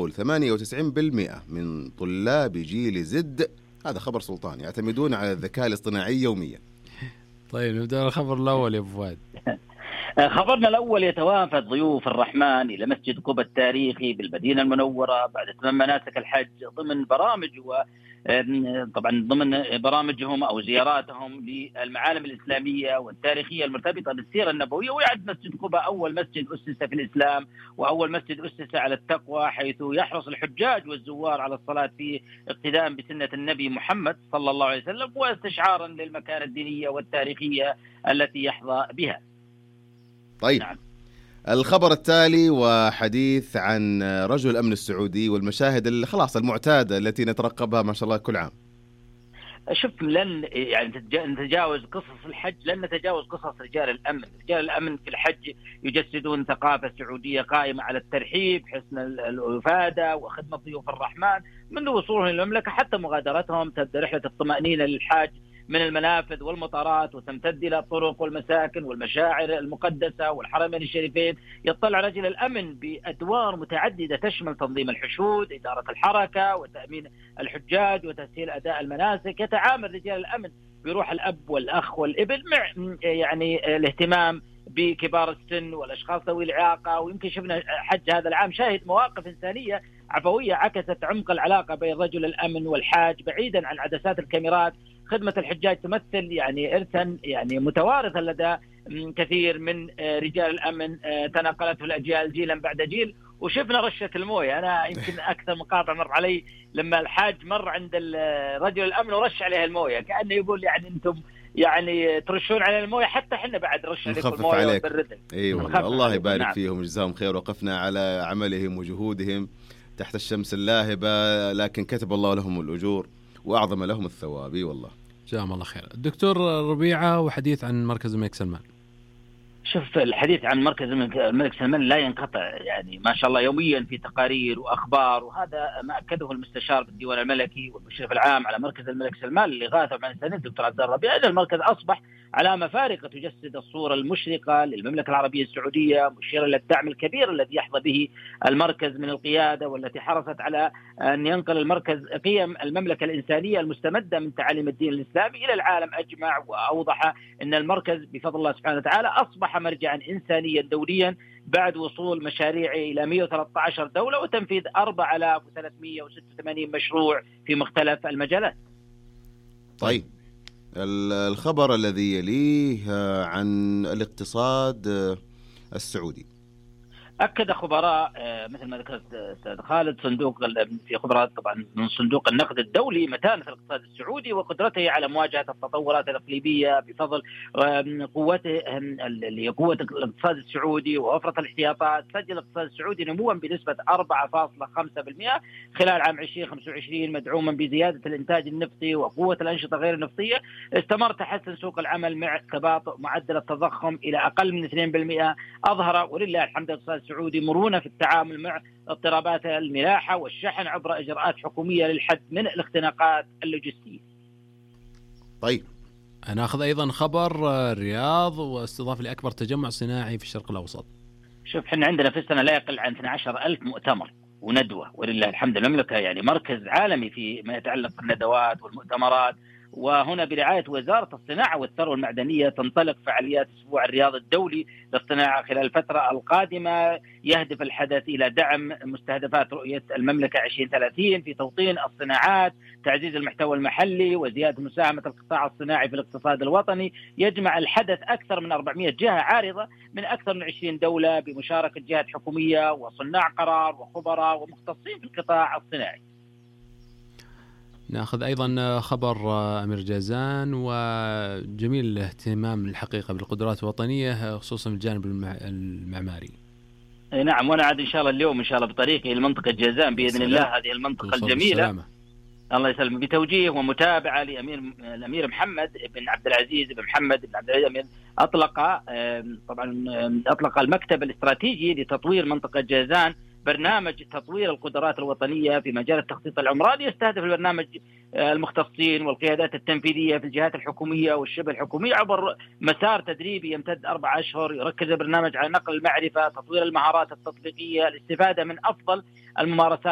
يقول 98% من طلاب جيل زد، هذا خبر سلطان، يعتمدون على الذكاء الاصطناعي يوميا. طيب نبدأ الخبر الأول يا أبو فهد. خبرنا الأول: يتوافد ضيوف الرحمن إلى مسجد قبة التاريخي بالمدينة المنورة بعد إتمام مناسك الحج ضمن ضمن برامجهم أو زياراتهم للمعالم الإسلامية والتاريخية المرتبطة بالسيرة النبوية. ويعد مسجد قبة أول مسجد أسس في الإسلام وأول مسجد أسس على التقوى، حيث يحرص الحجاج والزوار على الصلاة فيه اقتداء بسنة النبي محمد صلى الله عليه وسلم واستشعارا للمكانة الدينية والتاريخية التي يحظى بها. طيب نعم. الخبر التالي وحديث عن رجل الأمن السعودي والمشاهد خلاص المعتادة التي نترقبها ما شاء الله كل عام. شوف، لن يعني نتجاوز قصص الحج، لن نتجاوز قصص رجال الأمن. رجال الأمن في الحج يجسدون ثقافة سعودية قائمة على الترحيب، حسن الإفادة وخدمة ضيوف الرحمن منذ وصولهم للمملكة حتى مغادرتهم. تبدأ رحلة الطمأنينة للحاج من المنافذ والمطارات وتمتد إلى الطرق والمساكن والمشاعر المقدسة والحرمين الشريفين. يطلع رجل الأمن بأدوار متعددة تشمل تنظيم الحشود، إدارة الحركة وتأمين الحجاج وتسهيل أداء المناسك. يتعامل رجال الأمن بروح الأب والأخ والابن مع يعني الاهتمام بكبار السن والأشخاص ذوي الإعاقة. ويمكن شفنا حج هذا العام شاهد مواقف إنسانية عفوية عكست عمق العلاقة بين رجل الأمن والحاج بعيدا عن عدسات الكاميرات. خدمة الحجاج تمثل يعني إرثا يعني متوارثا لدى كثير من رجال الأمن تناقلته الأجيال جيلا بعد جيل. وشفنا رشة الموية، أنا يمكن أكثر مقاطع مر علي لما الحاج مر عند رجل الأمن ورش عليها الموية، كأنه يقول يعني أنتم يعني ترشون على المويه، حتى احنا بعد رش عليكم المويه ونبردها. ايوه الله يبارك نعم. فيهم جزاهم خير، وقفنا على عملهم وجهودهم تحت الشمس اللاهبة، لكن كتب الله لهم الأجور وأعظم لهم الثواب. والله جزاهم الله خير. الدكتور ربيعة، وحديث عن مركز الملك سلمان. شوف، الحديث عن مركز الملك سلمان لا ينقطع، يعني ما شاء الله يوميا في تقارير وأخبار، وهذا ما أكده المستشار بالديوان الملكي والمشرف العام على مركز الملك سلمان للإغاثة ومعالجة الإنسانية الدكتور عبد الربيع، أن المركز أصبح علامة فارقة تجسد الصورة المشرقة للمملكة العربية السعودية، مشيرة للدعم الكبير الذي يحظى به المركز من القيادة، والتي حرصت على أن ينقل المركز قيم المملكة الإنسانية المستمدة من تعاليم الدين الإسلامي إلى العالم أجمع. وأوضح أن المركز بفضل الله سبحانه وتعالى أصبح مرجعا إنسانيا دوليا بعد وصول مشاريعه إلى 113 دولة وتنفيذ 4386 مشروع في مختلف المجالات. طيب الخبر الذي يليه عن الاقتصاد السعودي. أكد خبراء مثل ما ذكرت أستاذ خالد في خبراء طبعا من صندوق النقد الدولي متانة الاقتصاد السعودي وقدرته على مواجهة التطورات الإقليمية بفضل قوته قوة الاقتصاد السعودي ووفرة الاحتياطات. سجل الاقتصاد السعودي نموا بنسبة 4.5% خلال عام 2025 مدعوما بزيادة الإنتاج النفطي وقوة الأنشطة غير النفطية. استمر تحسن سوق العمل مع تباطؤ معدل التضخم إلى أقل من 2%. أظهر ولله الحمد الاقتصاد السعودي مرونة في التعامل مع اضطرابات الملاحة والشحن عبر إجراءات حكومية للحد من الاختناقات اللوجستية. طيب ناخذ أيضا خبر الرياض واستضافة لأكبر تجمع صناعي في الشرق الأوسط. شوف، احنا عندنا في السنة لا يقل عن 12,000 مؤتمر وندوة، ولله الحمد المملكة يعني مركز عالمي في ما يتعلق بالندوات والمؤتمرات. وهنا برعاية وزارة الصناعة والثروة المعدنية تنطلق فعاليات أسبوع الرياض الدولي للصناعة خلال الفترة القادمة. يهدف الحدث إلى دعم مستهدفات رؤية المملكة 2030 في توطين الصناعات، تعزيز المحتوى المحلي، وزيادة مساهمة القطاع الصناعي في الاقتصاد الوطني. يجمع الحدث أكثر من 400 جهة عارضة من أكثر من 20 دولة بمشاركة جهات حكومية وصناع قرار وخبراء ومختصين في القطاع الصناعي. ناخذ أيضا خبر أمير جازان، وجميل الاهتمام الحقيقة بالقدرات الوطنية خصوصا في الجانب المعماري. نعم، وأنا عاد إن شاء الله اليوم إن شاء الله بطريقي لمنطقة جازان بإذن الله، هذه المنطقة الجميلة الله يسلم، بتوجيه ومتابعة الأمير محمد بن عبد العزيز بن محمد بن عبد العزيز. أطلق المكتب الاستراتيجي لتطوير منطقة جازان برنامج تطوير القدرات الوطنية في مجال التخطيط العمراني. يستهدف البرنامج المختصين والقيادات التنفيذية في الجهات الحكومية والشبه الحكومية عبر مسار تدريبي يمتد 4 أشهر. يركز البرنامج على نقل المعرفة، تطوير المهارات التطبيقية، الاستفادة من أفضل الممارسات